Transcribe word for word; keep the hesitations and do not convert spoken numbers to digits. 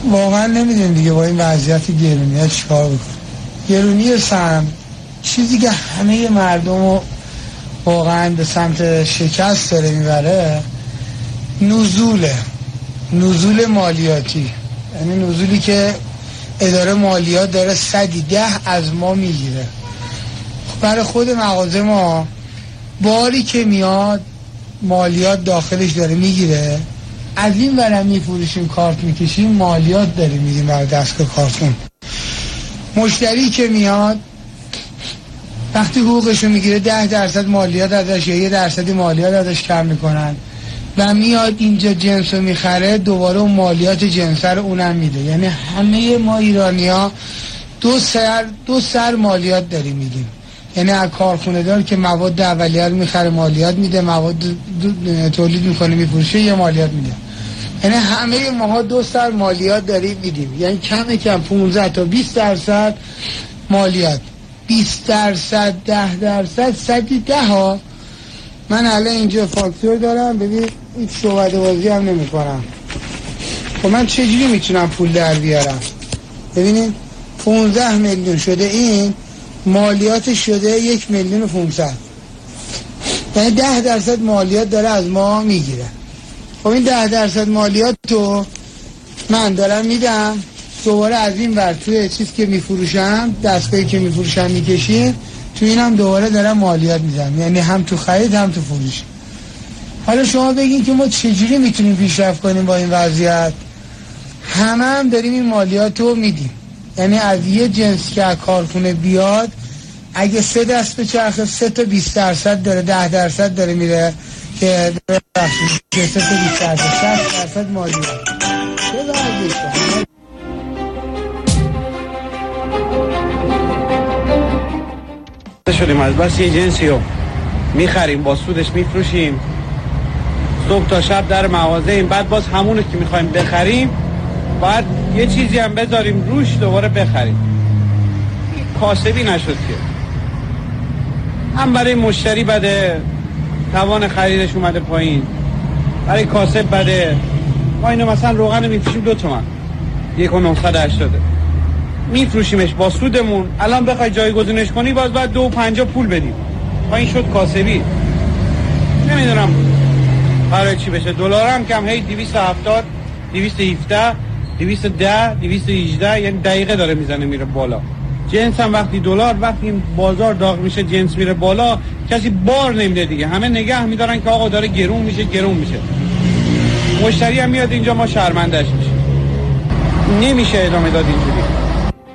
واقعا نمیدونم دیگه با این وضعیت گرونی ها چیکار بکنم. گرونی سهم چیزی که همه مردم رو واقعا به سمت شکست داره میبره، نزوله نزول مالیاتی، یعنی نزولی که اداره مالیات داره صدی ده از ما میگیره. برای خود مغازه ما باری که میاد مالیات داخلش داره میگیره، از این برم میفروشیم کارت میکشیم مالیات داره میدیم برای دستگاه کارتون. مشتری که میاد وقتی حقوقشو میگیره ده درصد مالیات ازش یا یه درصدی مالیات ازش کم میکنن و میاد اینجا جنس رو میخره، دوباره اون مالیات جنس رو اونم میده. یعنی همه ما ایرانی ها دو سر دو سر مالیات داریم میدیم. یعنی از کارخونه دار که مواد اولیه رو میخره مالیات میده، مواد تولید میکنه میفروشه یه مالیات میده. یعنی همه ماها دو سر مالیات داریم میدیم. یعنی کم کم پانزده تا بیست درصد مالیات، بیست درصد، ده درصد، صدی ده ها. من الان اینجا فاکتور دارم، ببین هیچ شعبده بازی هم نمی کنم. خب من چجوری میتونم پول در بیارم؟ ببینید پانزده میلیون شده، این مالیات شده یک میلیون و پونصد، یعنی ده درصد مالیات داره از ما میگیره. خب این ده درصد مالیات تو من دارم میدم، دوباره از این ور توی چیز که میفروشم، دستگاهی که میفروشم میکشیم، تو این هم دوباره دارم مالیات میدم. یعنی هم تو خرید هم تو فروش. حالا شما بگین که ما چجوری میتونیم پیشرفت کنیم با این وضعیت؟ همه هم داریم این مالیات رو میدیم. یعنی از یه جنس که از کارخونه بیاد اگه سه دست به چرخه سه تا بیست درصد داره، ده درصد داره میره که سه تا بیست درصد شصت درصد مالیات. چه وضعیه؟ شدیم از بس یه جنسی رو میخریم با سودش میفروشیم صبح تا شب در مغازه ایم، بعد باز همونه که میخوایم بخریم باید یه چیزی هم بذاریم روش دوباره بخریم. کاسبی نشد که هم برای مشتری بده، توان خریدش اومده پایین، برای کاسب بده. ما اینو مثلا روغن میفروشیم دو تومن، یک و نهصد و هشتاد میفروشیمش با سودمون. الان بخوای جایگزینش کنی باز باید دو و پنجاه پول بدیم. این شد کاسبی. نمیدونم برای چی بشه. دلار هم کم هی دویست و هفتاد، دویست و هفده، دویست و ده، دویست و هجده، یعنی دقیقه داره میزنه میره بالا. جنس هم وقتی دلار، وقتی بازار داغ میشه جنس میره بالا، کسی بار نمیده دیگه. همه نگه میدارن که آقا داره گرون میشه گرون میشه. مشتری هم میاد اینجا ما شرمندهش میشه. نمیشه ادامه داد اینجوری.